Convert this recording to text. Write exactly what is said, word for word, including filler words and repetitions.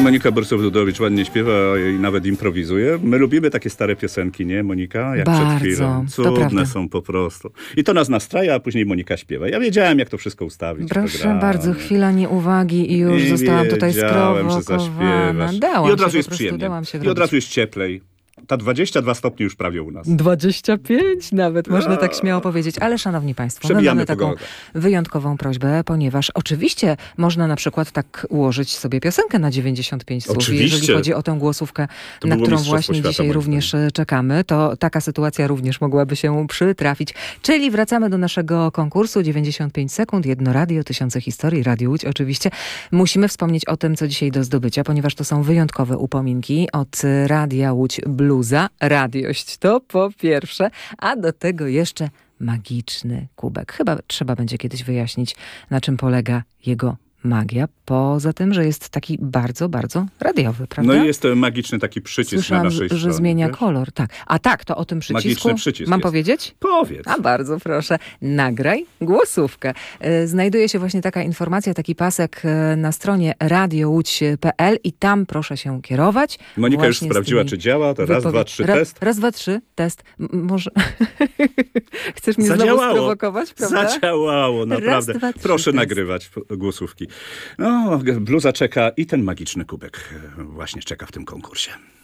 Monika Borys-Ludowicz ładnie śpiewa i nawet improwizuje. My lubimy takie stare piosenki, nie, Monika? Jak Bardzo, przed chwilą. Cudne są po prostu. I to nas nastraja, a później Monika śpiewa. Ja wiedziałem, jak to wszystko ustawić. Proszę bardzo, chwila nieuwagi i już I zostałam tutaj sprowokowana. Dałam I od razu się, jest po przyjemnie. Dałam się I od razu jest cieplej. Ta dwadzieścia dwa stopnie już prawie u nas. dwadzieścia pięć nawet, można tak śmiało powiedzieć. Ale szanowni państwo, my mamy taką pogodę. wyjątkową prośbę, ponieważ oczywiście można na przykład tak ułożyć sobie piosenkę na dziewięćdziesiąt pięć słów. Oczywiście. Jeżeli chodzi o tę głosówkę, To na było którą Mistrzostwo właśnie Świata, dzisiaj moim również zdaniem. czekamy, to taka sytuacja również mogłaby się przytrafić. Czyli wracamy do naszego konkursu. dziewięćdziesiąt pięć sekund, jedno radio, tysiące historii, Radio Łódź oczywiście. Musimy wspomnieć o tym, co dzisiaj do zdobycia, ponieważ to są wyjątkowe upominki od Radia Łódź Bluza. Radiość to po pierwsze, a do tego jeszcze magiczny kubek. Chyba trzeba będzie kiedyś wyjaśnić, na czym polega jego magia. Poza tym, że jest taki bardzo, bardzo radiowy, prawda? No i jest to magiczny taki przycisk Słyszałam, na naszej że stronie. zmienia wiesz? kolor. Tak. A tak, to o tym przycisku Magiczny przycisk mam jest. powiedzieć? Powiedz. A bardzo proszę, nagraj głosówkę. E, Znajduje się właśnie taka informacja, taki pasek e, na stronie radio łódź kropka p l i tam proszę się kierować. Monika już właśnie z sprawdziła, tymi czy działa. To raz, wypowiedź- dwa, trzy, Ra- test. Raz, dwa, trzy, test. M- może chcesz mnie Zadziałało. znowu sprowokować, prawda? Zadziałało, naprawdę. dwa, trzy, Proszę test. nagrywać p- głosówki. No, bluza czeka i ten magiczny kubek e, właśnie czeka w tym konkursie.